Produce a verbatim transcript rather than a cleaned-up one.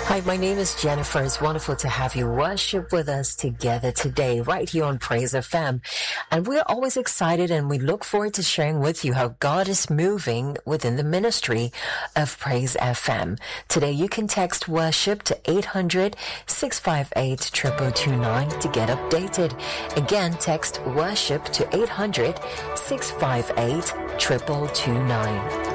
Hi, my name is Jennifer. It's wonderful to have you worship with us together today, right here on Praise F M. And we're always excited and we look forward to sharing with you how God is moving within the ministry of Praise F M. Today, you can text worship to eight hundred, six five eight, two two two nine to get updated. Again, text worship to eight hundred, six five eight, two two two nine.